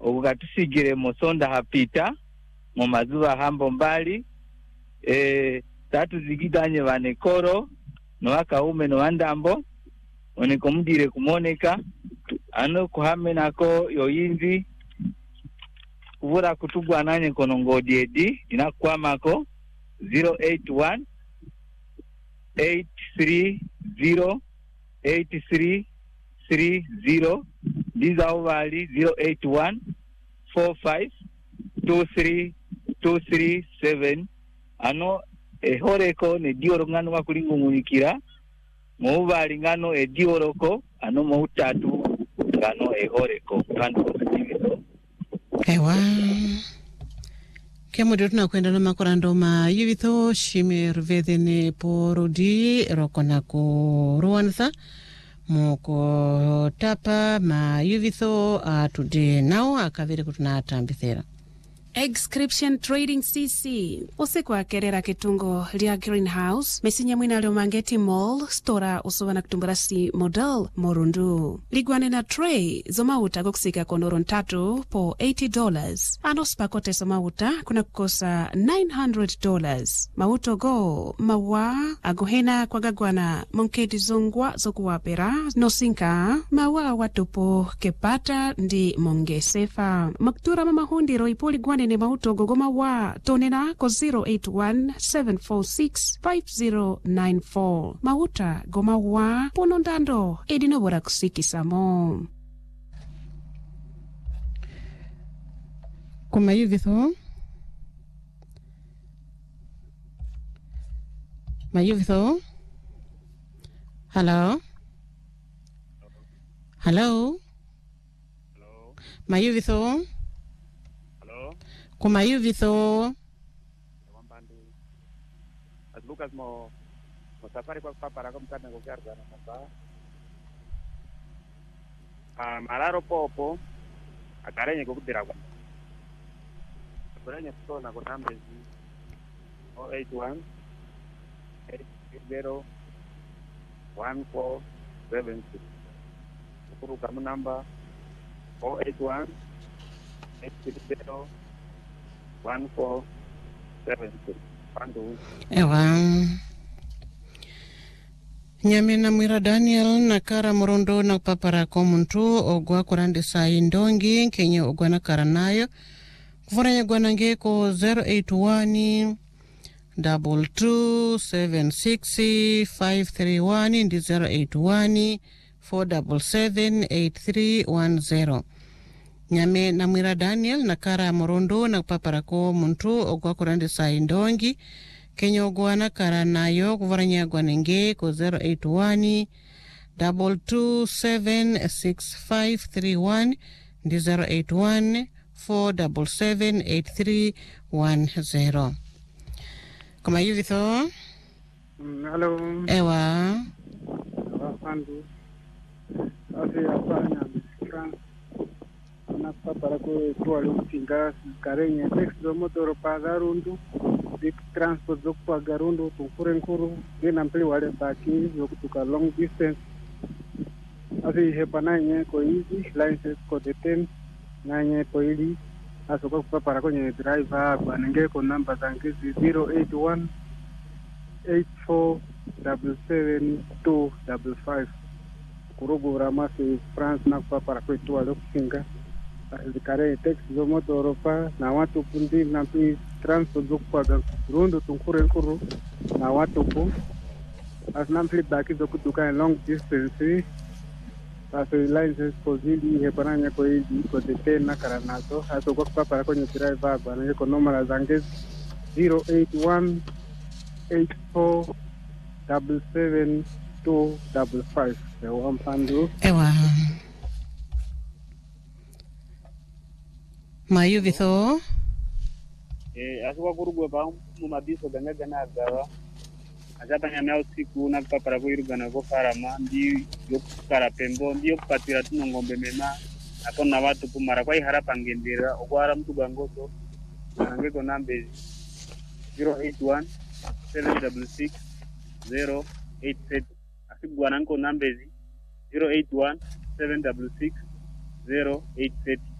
obugatusigire musonda hapita mu mazuba hambo mbali tatu zigidanye banekoro no akaume no andambo onikomudire kumoneka ano kuhame nako yoyinzi kuvura kutugwa nanye kono ngodiedi inakwamako 081 830 8330 ndiza ovali 081 45 23 237 ano ehoreko ne dioro ngano wakulingumunikira mubali ngano edioroko ano muutatu ngano ehoreko kandi kuzibizo ewa kemo tunakwenda na makorando ma yivitho shime rvedene porodi rokona ko ruanza moko tapa ma yivitho atude nao akavere kutunatambithera Excription Trading CC usikwa kerera kitungo lia greenhouse mesinya mwina leo mangeti mall stora usovana kutumburasi model morundu ligwane na tray zomauta kukusika kondoro ntatu po $80 ano spakote somauta kuna kukosa $900 mauto go mawa agohena kwa gagwana monketi zongwa zokuwapera nosinka mawa watupo kepata ndi mongesefa maktura mamahundi roipoli gwane ne mauto gogoma wa tonena ko 081-746-5094 mauta goma wa ponondando edinobora kusikisamo kuma yuvitho mayuvitho hello mayuvitho kuma yuvitho Lucas mo safari kwa para kumkana kugarga na mba mararo popo akarenye kukudira kwa akarenye kutona kwa nambezi 081 880 1476 kuru kama namba 081 880 1476 pandu ewa nyamena mwira Daniel na kara morondo na papara komuntu ogwa kurande sai ndongi kenye ogwa na kara nayo kufuranya gwanange ko 081 2276531 ndi 081 4778310 nyame na mwira Daniel na kara morondo na papara ko muntu ogwa kurande sai ndongi Kenya ogwana kara nayo kuvaranya gwanenge ko 081 2276531 ndi 081 4778310 kama hivi tho hello ewa pandu asi afanya France na para ko tuale utinga karenye texto motor pagarundu dik transport zo pagarundu tukurenkuru gena mpeli wale baki zo kutuka long distance asi hepananye ko easy license ko deten nanye ko ili aso kwa para ko nye driver banenge ko namba zangu 081 8477255 kurugu ramasi France na para ko tuale utinga zikare taxi zo motor pa na watu pundi na pi transport zo kwa rundu tukurenkuru na watu pu asna mpeli baki zo kutuka long distance aso license ko zili hepananya ko hizi ko deten na karanazo aso kwa para ko nyitira baba na ko nomara zange 081 8477255 ewa mpandu ewa mayu vitho aswa kurugwa ba mu mabiso ganga na gawa azaba nyama usiku na papara ko irugana ko farama ndi yo kara pembo ndi yo patira tuno ngombe mema apo na watu kumara kwa harapa ngendera ogwara mtu bangoso angeko nambe 081 766 087 asigwana nko nambezi 081 766 087